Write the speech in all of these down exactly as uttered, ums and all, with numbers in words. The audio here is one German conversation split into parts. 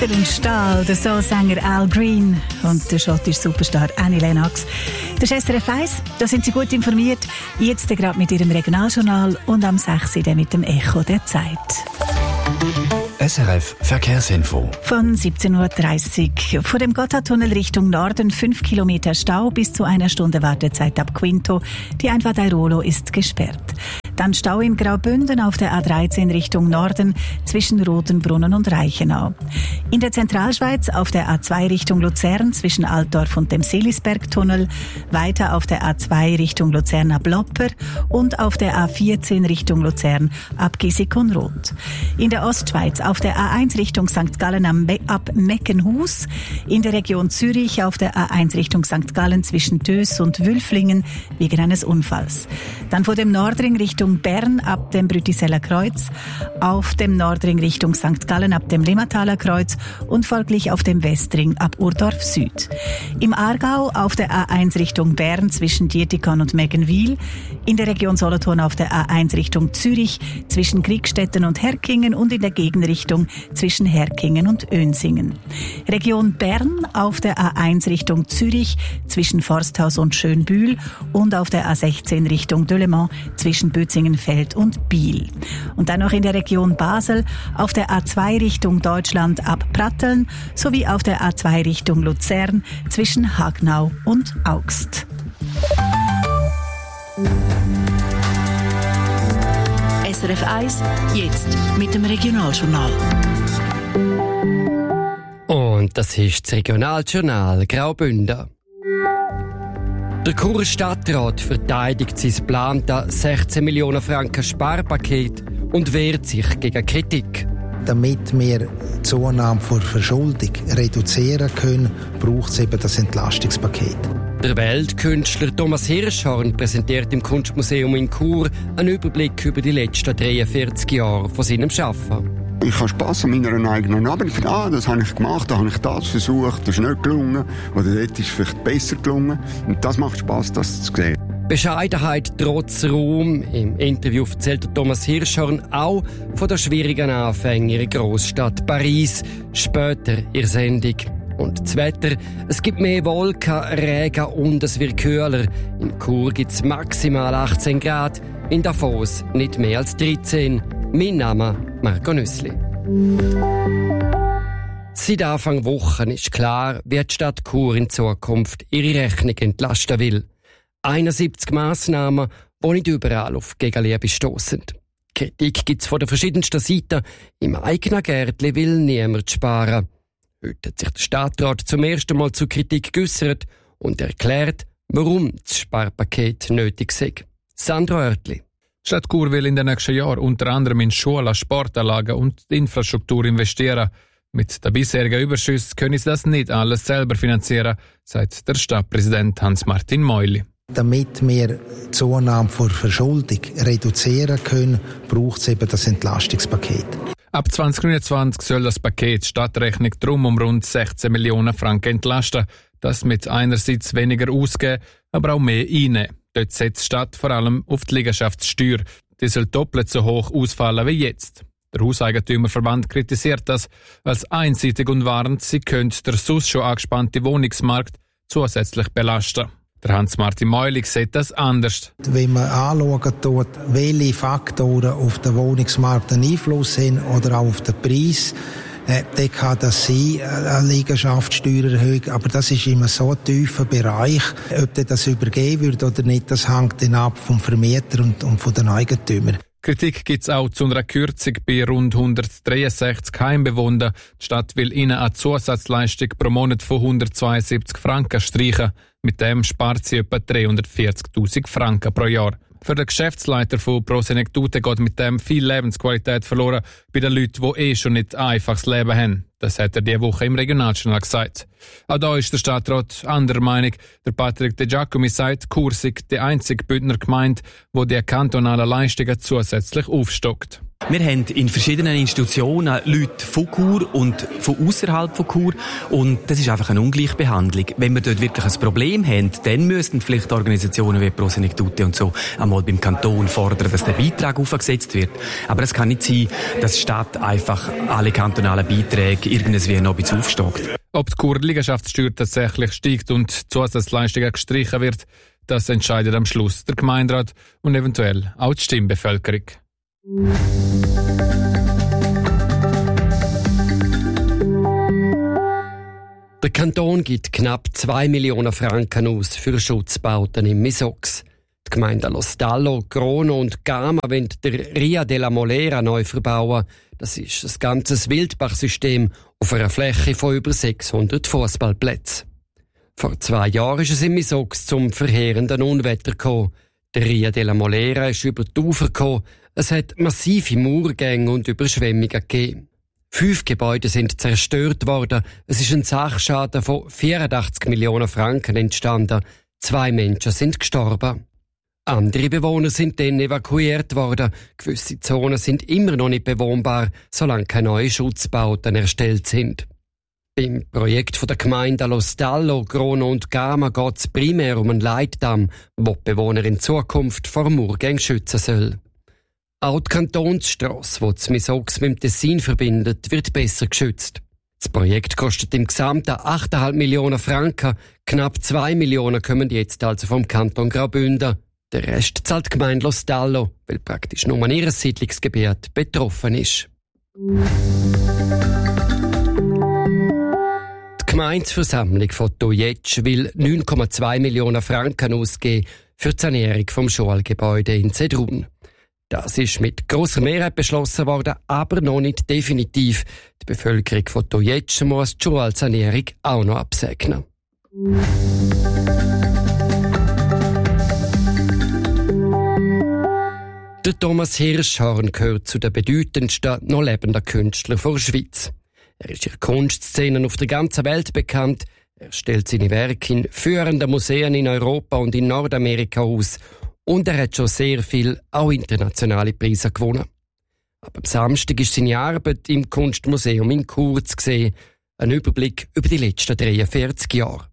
und Stahl, der Soulsänger Al Green und der schottische Superstar Annie Lennox. Das ist S R F eins, da sind Sie gut informiert. Jetzt gerade mit Ihrem Regionaljournal und am sechs Uhr mit dem Echo der Zeit. S R F Verkehrsinfo. Von siebzehn Uhr dreißig. Vor dem Gotthardtunnel Richtung Norden fünf Kilometer Stau bis zu einer Stunde Wartezeit ab Quinto. Die Einfahrt Airolo ist gesperrt. Dann Stau in Graubünden auf der A dreizehn Richtung Norden zwischen Rotenbrunnen und Reichenau. In der Zentralschweiz auf der A zwei Richtung Luzern zwischen Altdorf und dem Seelisbergtunnel, weiter auf der A zwei Richtung Luzern ab Lopper und auf der A vierzehn Richtung Luzern ab Gissikon-Roth. In der Ostschweiz auf der A eins Richtung Sankt Gallen ab Meckenhus, in der Region Zürich auf der A eins Richtung Sankt Gallen zwischen Dös und Wülflingen wegen eines Unfalls. Dann vor dem Nordring Richtung Bern ab dem Brütiseller Kreuz, auf dem Nordring Richtung Sankt Gallen ab dem Limataler Kreuz und folglich auf dem Westring ab Urdorf Süd. Im Aargau auf der A eins Richtung Bern zwischen Dietikon und Meggenwil, in der Region Solothurn auf der A eins Richtung Zürich zwischen Kriegstetten und Herkingen und in der Gegenrichtung zwischen Herkingen und Önsingen. Region Bern auf der A eins Richtung Zürich zwischen Forsthaus und Schönbühl und auf der A sechzehn Richtung Delemont zwischen Bötzingenfeld und Biel. Und dann noch in der Region Basel auf der A zwei Richtung Deutschland ab Pratteln sowie auf der A zwei Richtung Luzern zwischen Hagnau und Augst. S R F eins, jetzt mit dem Regionaljournal. Und das ist das Regionaljournal Graubünden. Der Churer Stadtrat verteidigt sein geplantes sechzehn Millionen Franken Sparpaket und wehrt sich gegen Kritik. Damit wir die Zunahme der Verschuldung reduzieren können, braucht es eben das Entlastungspaket. Der Weltkünstler Thomas Hirschhorn präsentiert im Kunstmuseum in Chur einen Überblick über die letzten dreiundvierzig Jahre von seinem Schaffen. Ich habe Spass an meiner eigenen Arbeit. Ah, das habe ich gemacht, da habe ich das versucht, das ist nicht gelungen. Oder dort ist es vielleicht besser gelungen. Und das macht Spass, das zu sehen. Bescheidenheit trotz Ruhm. Im Interview erzählt Thomas Hirschhorn auch von der schwierigen Anfänge ihrer Großstadt Paris. Später ihre Sendung. Und das Wetter, es gibt mehr Wolken, Regen und es wird kühler. In Chur gibt es maximal achtzehn Grad, in Davos nicht mehr als dreizehn. Mein Name Marco Nüssli. Seit Anfang Wochen ist klar, wie die Stadt Chur in Zukunft ihre Rechnung entlasten will. einundsiebzig Massnahmen, die nicht überall auf Gegenliebe stossen. Kritik gibt es von den verschiedensten Seiten. Im eigenen Gärtchen will niemand sparen. Heute hat sich der Stadtrat zum ersten Mal zur Kritik geäussert und erklärt, warum das Sparpaket nötig sei. Sandro Oertli. Die Stadt Chur will in den nächsten Jahren unter anderem in Schulen, Sportanlagen und Infrastruktur investieren. Mit den bisherigen Überschüssen können sie das nicht alles selber finanzieren, sagt der Stadtpräsident Hans-Martin Meuli. Damit wir die Zunahme der Verschuldung reduzieren können, braucht es eben das Entlastungspaket. Ab zwanzig neunundzwanzig soll das Paket Stadtrechnung drum um rund sechzehn Millionen Franken entlasten. Das mit einerseits weniger ausgeben, aber auch mehr einnehmen. Dort setzt die Stadt vor allem auf die Liegenschaftssteuer. Die soll doppelt so hoch ausfallen wie jetzt. Der Hauseigentümerverband kritisiert das als einseitig und warnt, sie könnte der sonst schon angespannte Wohnungsmarkt zusätzlich belasten. Der Hans-Martin Meuli sieht das anders. Wenn man anschauen tut, welche Faktoren auf den Wohnungsmarkt einen Einfluss haben oder auch auf den Preis, äh, dann kann das sein, eine Liegenschaftssteuererhöhung, aber das ist immer so ein tiefer Bereich. Ob das übergeben wird oder nicht, das hängt dann ab vom Vermieter und, und von den Eigentümern. Kritik gibt es auch zu einer Kürzung bei rund hundertdreiundsechzig Heimbewohnern. Die Stadt will ihnen eine Zusatzleistung pro Monat von hundertzweiundsiebzig Franken streichen. Mit dem spart sie etwa dreihundertvierzigtausend Franken pro Jahr. Für den Geschäftsleiter von Pro Senectute geht mit dem viel Lebensqualität verloren bei den Leuten, die eh schon nicht ein einfaches Leben haben. Das hat er diese Woche im Regionaljournal gesagt. Auch da ist der Stadtrat anderer Meinung. Der Patrick De Giacomi sagt, Chur sei die einzige Bündner Gemeinde, die die kantonalen Leistungen zusätzlich aufstockt. Wir haben in verschiedenen Institutionen Leute von Chur und von außerhalb von Chur und das ist einfach eine Ungleichbehandlung. Wenn wir dort wirklich ein Problem haben, dann müssten vielleicht Organisationen wie Pro Senectute und so einmal beim Kanton fordern, dass der Beitrag aufgesetzt wird. Aber es kann nicht sein, dass die Stadt einfach alle kantonalen Beiträge irgendwie noch ein bisschen aufstockt. Ob die Chur Liegenschaftssteuer tatsächlich steigt und Zusatzleistungen gestrichen wird, das entscheidet am Schluss der Gemeinderat und eventuell auch die Stimmbevölkerung. Der Kanton gibt knapp zwei Millionen Franken aus für Schutzbauten im Misox. Die Gemeinden Lo Stallo, Grono und Gama wollen der Ria della Molera neu verbauen. Das ist ein ganzes Wildbachsystem auf einer Fläche von über sechshundert Fußballplätzen. Vor zwei Jahren ist es im Misox zum verheerenden Unwetter gekommen. Der Ria della Molera ist über die Ufer gekommen. Es hat massive Murgänge und Überschwemmungen gegeben. Fünf Gebäude sind zerstört worden. Es ist ein Sachschaden von vierundachtzig Millionen Franken entstanden. Zwei Menschen sind gestorben. Andere Bewohner sind dann evakuiert worden. Gewisse Zonen sind immer noch nicht bewohnbar, solange keine neuen Schutzbauten erstellt sind. Beim Projekt der Gemeinden Lo Stallo, Grono und Gama geht es primär um einen Leitdamm, der die Bewohner in Zukunft vor Murgängen schützen soll. Auch die Kantonsstrasse, die das Misox mit dem Tessin verbindet, wird besser geschützt. Das Projekt kostet im Gesamten acht Komma fünf Millionen Franken. Knapp zwei Millionen kommen jetzt also vom Kanton Graubünden. Der Rest zahlt die Gemeinde Lo Stallo, weil praktisch nur ihr Siedlungsgebiet betroffen ist. Die Gemeindeversammlung von Tojetsch will neun Komma zwei Millionen Franken ausgeben für die Sanierung vom Schulgebäude in Zedrun. Das ist mit grosser Mehrheit beschlossen worden, aber noch nicht definitiv. Die Bevölkerung von Tojetsch muss die Schulsanierung auch noch absegnen. Der Thomas Hirschhorn gehört zu den bedeutendsten noch lebenden Künstlern der Schweiz. Er ist in der Kunstszene auf der ganzen Welt bekannt. Er stellt seine Werke in führenden Museen in Europa und in Nordamerika aus. Und er hat schon sehr viel, auch internationale Preise gewonnen. Aber am Samstag ist seine Arbeit im Kunstmuseum in Chur zu sehen. Ein Überblick über die letzten dreiundvierzig Jahre.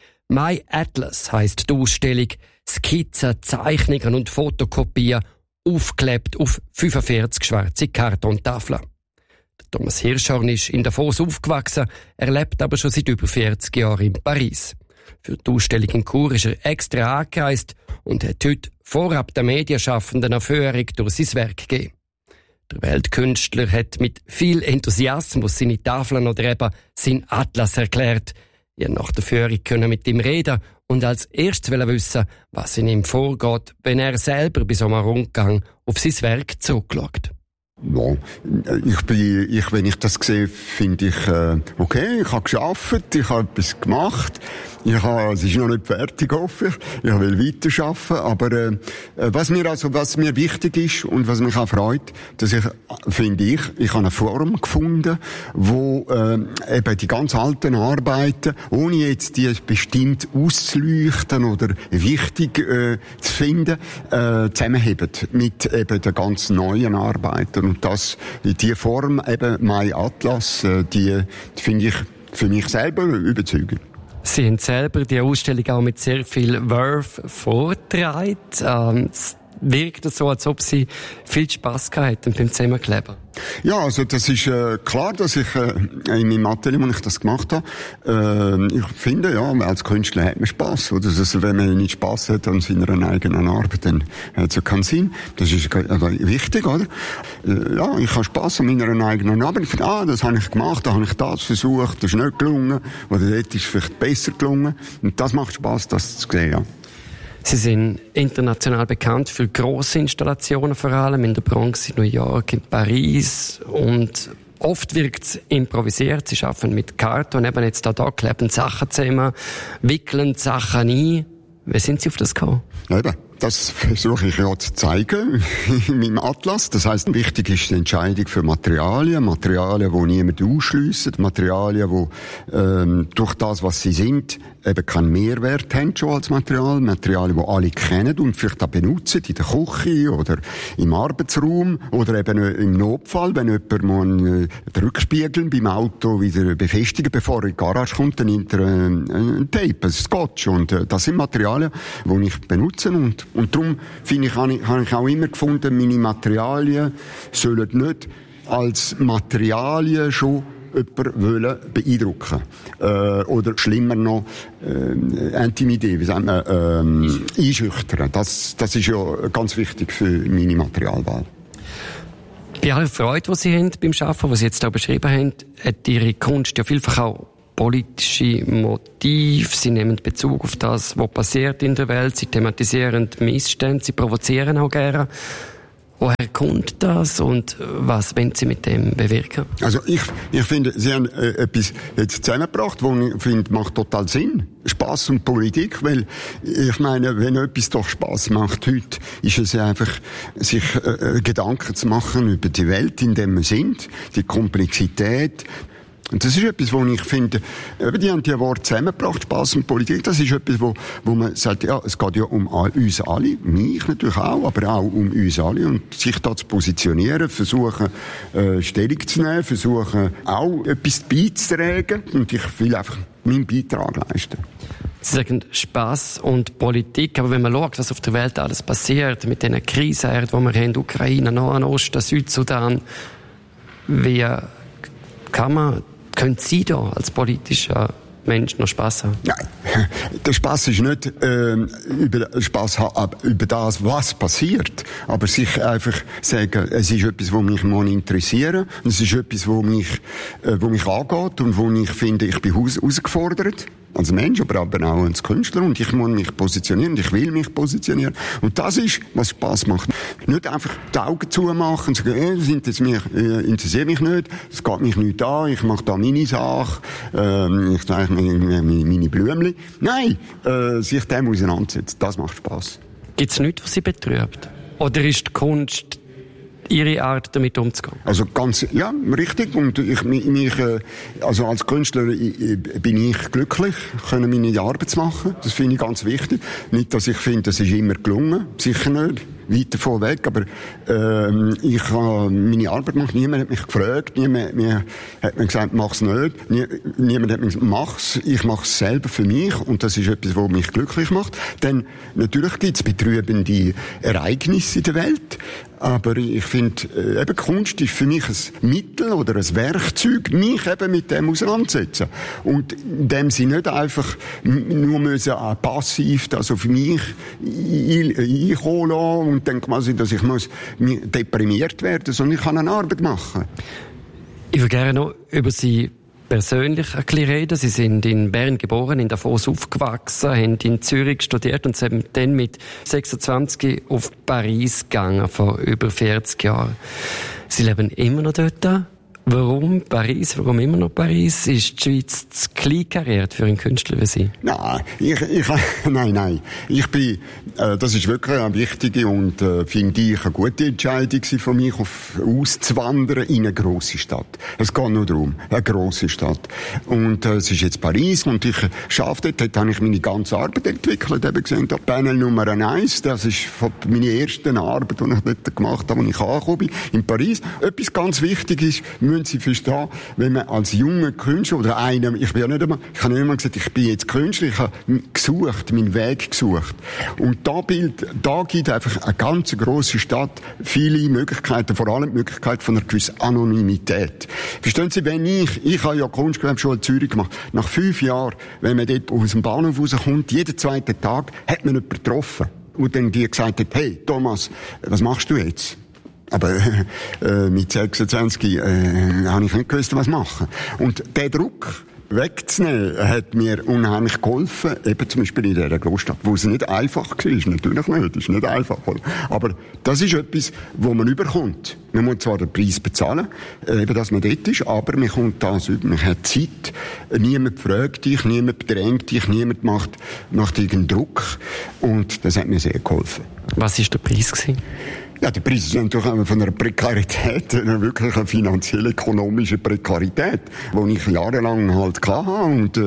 My Atlas heisst die Ausstellung. Skizzen, Zeichnungen und Fotokopien aufgeklebt auf fünfundvierzig schwarze Kartontafeln. Thomas Hirschhorn ist in Davos aufgewachsen, er lebt aber schon seit über vierzig Jahren in Paris. Für die Ausstellung in Chur ist er extra angereist und hat heute vorab den Medienschaffenden eine Führung durch sein Werk gegeben. Der Weltkünstler hat mit viel Enthusiasmus seine Tafeln oder eben sein Atlas erklärt. Ihr nach der Führung können mit ihm reden und als erstes wollen wissen, was in ihm vorgeht, wenn er selber bei so einem Rundgang auf sein Werk zurückschaut. Ja, ich bin, ich, wenn ich das sehe, finde ich, äh, okay, ich habe geschafft, ich habe etwas gemacht, ich habe, es ist noch nicht fertig, hoffe ich, ich will weiterarbeiten, aber, äh, was mir also, was mir wichtig ist und was mich auch freut, dass ich, finde ich, ich habe eine Form gefunden, wo, äh, eben die ganz alten Arbeiten, ohne jetzt die bestimmt auszuleuchten oder wichtig, äh, zu finden, äh, zusammenheben mit eben den ganz neuen Arbeiten. Und das, die Form, eben My Atlas, die finde ich für mich selber überzeugend. Sie haben selber die Ausstellung auch mit sehr viel Verve vorgetragen. Ähm, es wirkt so, als ob Sie viel Spass gehabt haben beim Zusammenkleben. Ja, also das ist äh, klar, dass ich äh, in meinem Atelier, wo ich das gemacht habe, äh, ich finde, ja, als Künstler hat man Spass. Oder? Also, wenn man nicht Spass hat an seiner eigenen Arbeit, dann hat es ja keinen Sinn. Das ist äh, wichtig, oder? Äh, ja, ich habe Spass an meiner eigenen Arbeit. Ich finde, ah, das habe ich gemacht, da habe ich das versucht, das ist nicht gelungen, oder dort ist vielleicht besser gelungen. Und das macht Spass, das zu sehen, ja. Sie sind international bekannt für grosse Installationen, vor allem in der Bronx, in New York, in Paris. Und oft wirkt es improvisiert. Sie arbeiten mit Karton, eben jetzt da, da kleben Sachen zusammen, wickeln Sachen ein. Wie sind Sie auf das gekommen? Ja, eben. Das versuche ich ja zu zeigen in meinem Atlas. Das heisst, wichtig ist die Entscheidung für Materialien. Materialien, die niemand ausschliessen. Materialien, die ähm, durch das, was sie sind, eben keinen Mehrwert haben schon als Material. Materialien, die alle kennen und vielleicht auch benutzen, in der Küche oder im Arbeitsraum oder eben im Notfall, wenn jemand muss den Rückspiegel beim Auto wieder befestigen, bevor er in die Garage kommt, dann nimmt er ein Tape, ein Scotch. Und äh, das sind Materialien, die ich benutze. Und Und darum, finde ich, habe ich, habe ich auch immer gefunden, meine Materialien sollen nicht als Materialien schon jemanden wollen beeindrucken. Äh, oder schlimmer noch, äh, intimidieren, wie sagt man, ähm, einschüchtern. Das, das ist ja ganz wichtig für meine Materialwahl. Bei aller Freude, die Sie haben beim Arbeiten, was Sie jetzt auch beschrieben haben, hat Ihre Kunst ja vielfach auch politische Motive. Sie nehmen Bezug auf das, was passiert in der Welt. Sie thematisieren Missstände, Sie provozieren auch gerne. Woher kommt das und was wollen Sie mit dem bewirken? Also ich, ich finde, Sie haben äh, etwas jetzt zusammengebracht, wo ich finde, macht total Sinn. Spass und Politik, weil ich meine, wenn etwas doch Spass macht heute, ist es einfach, sich äh, Gedanken zu machen über die Welt, in der wir sind, die Komplexität. Und das ist etwas, wo ich finde, eben die haben die Worte zusammengebracht, Spass und Politik, das ist etwas, wo, wo man sagt, ja, es geht ja um uns alle, mich natürlich auch, aber auch um uns alle, und sich da zu positionieren, versuchen, äh, Stellung zu nehmen, versuchen, auch etwas beizutragen, und ich will einfach meinen Beitrag leisten. Sie sagen Spass und Politik, aber wenn man schaut, was auf der Welt alles passiert, mit diesen Krisen, die wir haben, Ukraine, Nahen Osten, Südsudan, wie kann man Können Sie da als politischer Mensch noch Spass haben? Nein, der Spass ist nicht äh, über Spass haben, über das, was passiert, aber sich einfach sagen, es ist etwas, was mich interessiert, und es ist etwas, was mich, äh, was mich angeht und wo ich finde, ich bin herausgefordert. Als Mensch, aber, aber auch als Künstler, und ich muss mich positionieren, und ich will mich positionieren. Und das ist, was Spass macht. Nicht einfach die Augen zumachen und sagen, äh, das interessiert mich, äh, interessiert mich nicht, das geht mich nicht an, ich mache da meine Sache, äh, ich zeige meine, meine Blümchen. Nein, äh, sich dem auseinandersetzen, das macht Spass. Gibt es nichts, was Sie betrübt? Oder ist die Kunst Ihre Art, damit umzugehen? Also ganz, ja, richtig. Und ich, mich, also als Künstler bin ich glücklich, können meine Arbeit zu machen. Das finde ich ganz wichtig. Nicht, dass ich finde, das ist immer gelungen. Sicher nicht. Weit davon weg. Aber, ähm, ich habe meine Arbeit gemacht. Niemand hat mich gefragt. Niemand mir, hat mir gesagt, mach's nicht. Nie, niemand hat mir gesagt, mach's. Ich mach's selber für mich. Und das ist etwas, was mich glücklich macht. Denn natürlich gibt's betrübende Ereignisse in der Welt. Aber ich finde, äh, eben Kunst ist für mich ein Mittel oder ein Werkzeug, mich eben mit dem auseinandersetzen. Und in dem sie nicht einfach nur müssen äh, passiv das auf mich einkommen lassen und dann quasi, dass ich muss deprimiert werden, sondern ich kann eine Arbeit machen. Ich würde gerne noch über Sie persönlich ein bisschen reden. Sie sind in Bern geboren, in Davos aufgewachsen, haben in Zürich studiert und sind dann mit sechsundzwanzig auf Paris gegangen, vor über vierzig Jahren. Sie leben immer noch dort. Warum Paris? Warum immer noch Paris? Ist die Schweiz zu klein kariert für einen Künstler wie Sie? Nein, ich, ich, nein, nein. Ich bin, äh, das ist wirklich eine wichtige und, äh, finde ich, eine gute Entscheidung von mir, auf, auszuwandern in eine grosse Stadt. Es geht nur darum, eine grosse Stadt. Und, äh, es ist jetzt Paris und ich schaffe dort, dort habe ich meine ganze Arbeit entwickelt, eben gesehen, da Panel Nummer eins, das ist meine erste Arbeit, die ich dort gemacht habe, als ich angekommen bin, in Paris. Etwas ganz wichtig ist, müssen Sie verstehen, wenn man als junger Künstler oder einer, ich bin ja nicht einmal, ich habe nicht einmal gesagt, ich bin jetzt Künstler, ich habe gesucht, meinen Weg gesucht. Und da Bild, da gibt einfach eine ganz grosse Stadt viele Möglichkeiten, vor allem die Möglichkeit von einer gewissen Anonymität. Verstehen Sie, wenn ich, ich habe ja Kunstgewerbeschule in Zürich gemacht, nach fünf Jahren, wenn man dort aus dem Bahnhof rauskommt, jeden zweiten Tag, hat man jemanden getroffen. Und dann die gesagt hat, hey, Thomas, was machst du jetzt? Aber äh, mit sechsundzwanzig äh, habe ich nicht gewusst, was machen. Und der Druck wegzunehmen, hat mir unheimlich geholfen, eben zum Beispiel in dieser Großstadt, wo es nicht einfach war. Natürlich nicht, ist nicht einfach. Aber das ist etwas, wo man überkommt. Man muss zwar den Preis bezahlen, eben, dass man dort ist, aber man kommt das über. Man hat Zeit, niemand fragt dich, niemand bedrängt dich, niemand macht, macht irgendeinen Druck. Und das hat mir sehr geholfen. Was war der Preis gewesen? Ja, der Preis ist natürlich von einer Prekarität, einer wirklich eine finanzielle, ökonomische Prekarität, die ich jahrelang halt hatte und, äh,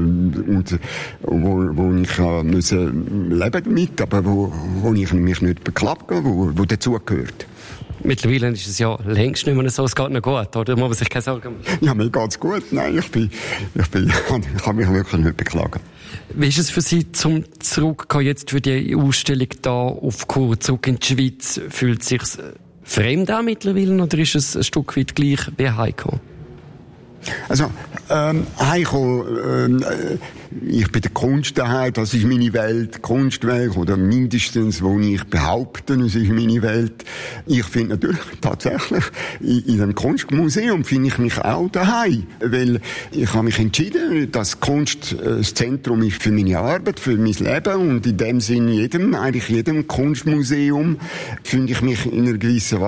und wo, wo ich äh, müssen leben damit, aber wo, wo ich mich nicht beklagt habe, wo, wo dazugehört. Mittlerweile ist es ja längst nicht mehr so, es geht noch gut, oder? Muss man sich keine Sorgen machen? Ja, mir geht's gut. Nein, ich bin, ich bin, ich kann mich wirklich nicht beklagen. Wie ist es für Sie zum Zurückkommen jetzt für die Ausstellung da auf Chur zurück in die Schweiz? Fühlt es sich fremd an mittlerweile oder ist es ein Stück weit gleich wie heimgekommen? Also, ähm, heimgekommen, äh, ich bin der Kunst daheim, das ist meine Welt, Kunstwerk, oder mindestens, wo ich behaupte, es ist meine Welt. Ich finde natürlich, tatsächlich, in, in einem Kunstmuseum finde ich mich auch daheim, weil ich habe mich entschieden, dass Kunst äh, das Zentrum ist für meine Arbeit, für mein Leben, und in dem Sinne jedem, eigentlich jedem Kunstmuseum finde ich mich in einer gewissen